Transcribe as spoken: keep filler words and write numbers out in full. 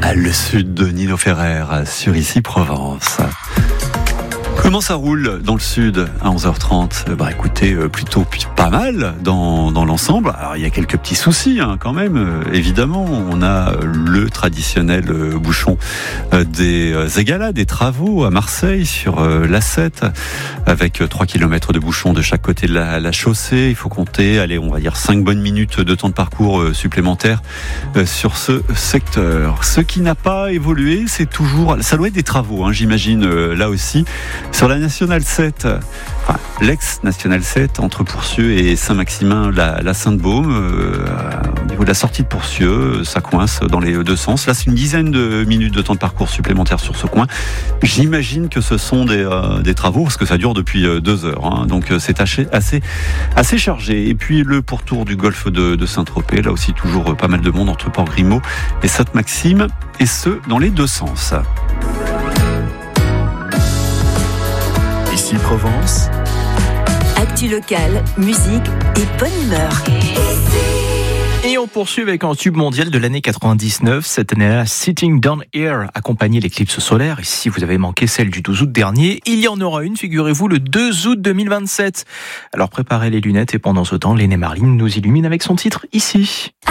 Le sud de Nino Ferrer sur Ici Provence. Comment ça roule dans le sud à onze heures trente? Bah écoutez, plutôt pas mal dans, dans l'ensemble. Alors il y a quelques petits soucis hein, quand même, euh, évidemment. On a le traditionnel euh, bouchon euh, des euh, égalas, des travaux à Marseille sur euh, l'A sept, avec trois kilomètres de bouchons de chaque côté de la, la chaussée. Il faut compter, allez, on va dire cinq bonnes minutes de temps de parcours euh, supplémentaires euh, sur ce secteur. Ce qui n'a pas évolué, c'est toujours... Ça doit être des travaux, hein, j'imagine, euh, là aussi. Sur la Nationale sept, enfin, l'ex-Nationale sept, entre Pourcieux et Saint-Maximin, la, la Sainte-Baume, euh, au niveau de la sortie de Pourcieux, ça coince dans les deux sens. Là, c'est une dizaine de minutes de temps de parcours supplémentaire sur ce coin. J'imagine que ce sont des, euh, des travaux, parce que ça dure depuis euh, deux heures. Hein, donc, euh, c'est assez, assez, assez chargé. Et puis, le pourtour du golfe de, de Saint-Tropez, là aussi, toujours euh, pas mal de monde entre Port-Grimaud et Sainte-Maxime, et ce, dans les deux sens. Ici Provence. Actu locale, musique et bonne humeur. Et on poursuit avec un tube mondial de l'année quatre-vingt-dix-neuf. Cette année-là, Sitting Down Here accompagnait l'éclipse solaire. Et si vous avez manqué celle du douze août dernier, il y en aura une, figurez-vous, le deux août deux mille vingt-sept. Alors préparez les lunettes et pendant ce temps, Léné Marine nous illumine avec son titre Ici.